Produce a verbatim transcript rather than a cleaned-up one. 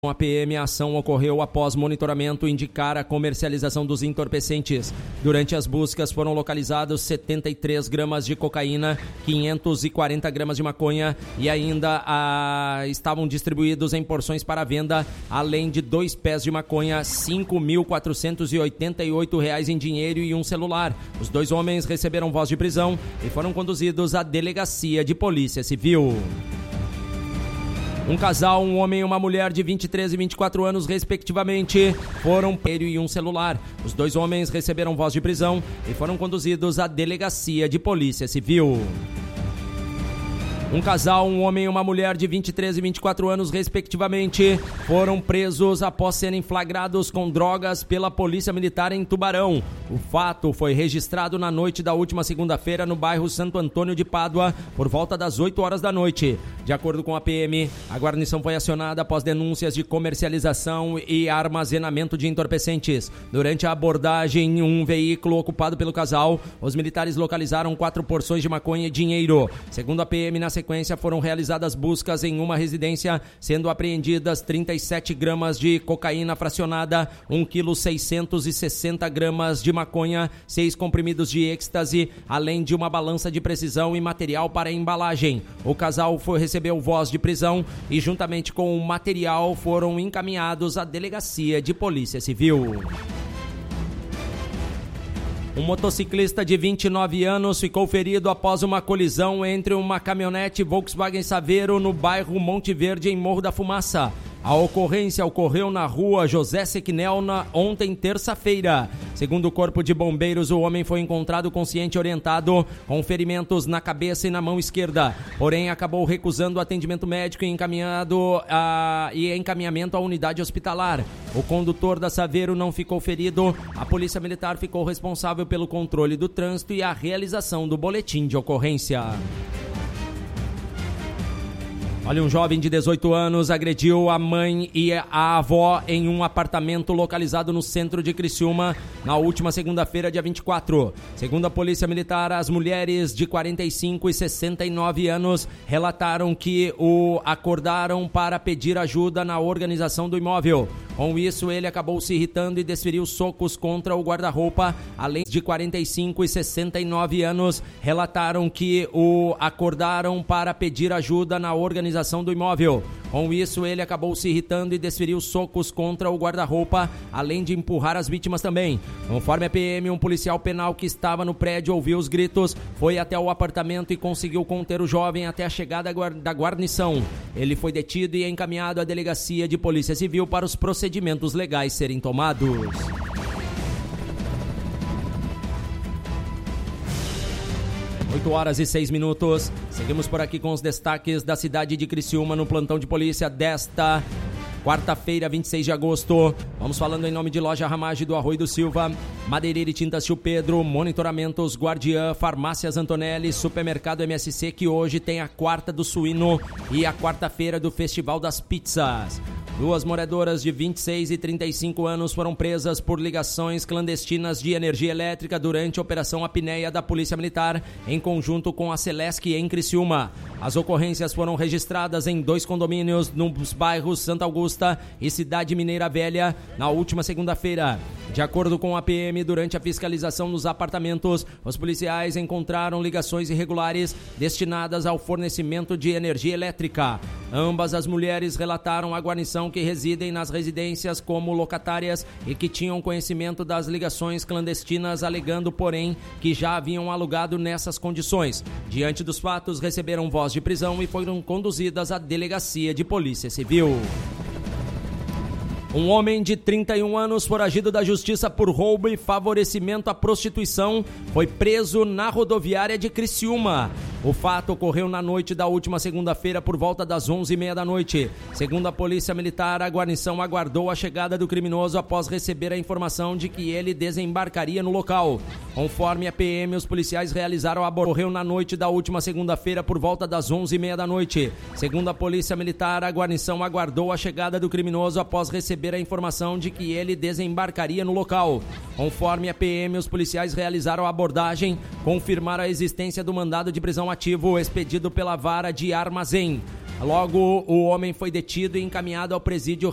A P M, a ação ocorreu após monitoramento indicar a comercialização dos entorpecentes. Durante as buscas foram localizados setenta e três gramas de cocaína, quinhentos e quarenta gramas de maconha e ainda ah, estavam distribuídos em porções para venda, além de dois pés de maconha, cinco mil quatrocentos e oitenta e oito reais em dinheiro e um celular. Os dois homens receberam voz de prisão e foram conduzidos à delegacia de polícia civil. Um casal, um homem e uma mulher de vinte e três e vinte e quatro anos, respectivamente, foram presos e um celular. Os dois homens receberam voz de prisão e foram conduzidos à delegacia de polícia civil. Um casal, um homem e uma mulher de vinte e três e vinte e quatro anos, respectivamente, foram presos após serem flagrados com drogas pela Polícia Militar em Tubarão. O fato foi registrado na noite da última segunda-feira no bairro Santo Antônio de Pádua, por volta das oito horas da noite. De acordo com a P M, a guarnição foi acionada após denúncias de comercialização e armazenamento de entorpecentes. Durante a abordagem em um veículo ocupado pelo casal, os militares localizaram quatro porções de maconha e dinheiro. Segundo a P M, na sequência foram realizadas buscas em uma residência, sendo apreendidas trinta e sete gramas de cocaína fracionada, um quilo seiscentos e sessenta gramas de maconha, seis comprimidos de êxtase, além de uma balança de precisão e material para embalagem. O casal foi, recebeu voz de prisão e, juntamente com o material, foram encaminhados à delegacia de polícia civil. Um motociclista de vinte e nove anos ficou ferido após uma colisão entre uma caminhonete Volkswagen Saveiro no bairro Monte Verde, em Morro da Fumaça. A ocorrência ocorreu na rua José Sequinel na, ontem, terça-feira. Segundo o Corpo de Bombeiros, o homem foi encontrado consciente e orientado, com ferimentos na cabeça e na mão esquerda. Porém, acabou recusando o atendimento médico e, encaminhado a, e encaminhamento à unidade hospitalar. O condutor da Saveiro não ficou ferido. A Polícia Militar ficou responsável pelo controle do trânsito e a realização do boletim de ocorrência. Olha, um jovem de dezoito anos agrediu a mãe e a avó em um apartamento localizado no centro de Criciúma na última segunda-feira, dia vinte e quatro. Segundo a Polícia Militar, as mulheres de quarenta e cinco e sessenta e nove anos relataram que o acordaram para pedir ajuda na organização do imóvel. Com isso, ele acabou se irritando e desferiu socos contra o guarda-roupa. Além de quarenta e cinco e sessenta e nove anos, relataram que o acordaram para pedir ajuda na organização do imóvel. Com isso, ele acabou se irritando e desferiu socos contra o guarda-roupa, além de empurrar as vítimas também. Conforme a P M, um policial penal que estava no prédio ouviu os gritos, foi até o apartamento e conseguiu conter o jovem até a chegada da guarnição. Ele foi detido e encaminhado à delegacia de polícia civil para os procedimentos legais serem tomados. oito horas e seis minutos. Seguimos por aqui com os destaques da cidade de Criciúma no plantão de polícia desta quarta-feira, vinte e seis de agosto. Vamos falando em nome de Loja Ramage do Arroio do Silva, Madeireira e Tintas Tio Pedro, Monitoramentos Guardiã, Farmácias Antonelli, Supermercado M S C, que hoje tem a quarta do suíno e a quarta-feira do Festival das Pizzas. Duas moradoras de vinte e seis e trinta e cinco anos foram presas por ligações clandestinas de energia elétrica durante a Operação Apneia da Polícia Militar, em conjunto com a Celesc em Criciúma. As ocorrências foram registradas em dois condomínios nos bairros Santa Augusta e Cidade Mineira Velha na última segunda-feira. De acordo com a P M, durante a fiscalização nos apartamentos, os policiais encontraram ligações irregulares destinadas ao fornecimento de energia elétrica. Ambas as mulheres relataram à guarnição que residem nas residências como locatárias e que tinham conhecimento das ligações clandestinas, alegando, porém, que já haviam alugado nessas condições. Diante dos fatos, receberam voz de prisão e foram conduzidas à delegacia de polícia civil. Um homem de trinta e um anos, foragido da justiça por roubo e favorecimento à prostituição, foi preso na rodoviária de Criciúma. O fato ocorreu na noite da última segunda-feira por volta das onze e meia da noite. Segundo a Polícia Militar, a guarnição aguardou a chegada do criminoso após receber a informação de que ele desembarcaria no local. Conforme a P M, os policiais realizaram a abordagem. Ocorreu na noite da última segunda-feira por volta das onze e meia da noite. Segundo a Polícia Militar, a guarnição aguardou a chegada do criminoso após receber a informação de que ele desembarcaria no local. Conforme a P M, os policiais realizaram a abordagem, confirmaram a existência do mandado de prisão ativo expedido pela Vara de Armazém. Logo, o homem foi detido e encaminhado ao presídio